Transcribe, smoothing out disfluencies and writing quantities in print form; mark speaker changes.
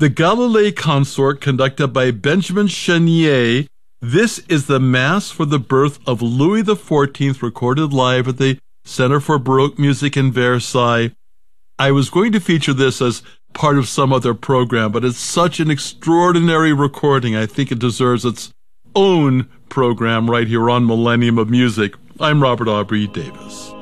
Speaker 1: The Galilei Consort, conducted by Benjamin Chenier. This is the Mass for the birth of Louis XIV, recorded live at the Center for Baroque Music in Versailles. I was going to feature this as part of some other program, but it's such an extraordinary recording. I think it deserves its own program right here on Millennium of Music. I'm Robert Aubrey Davis.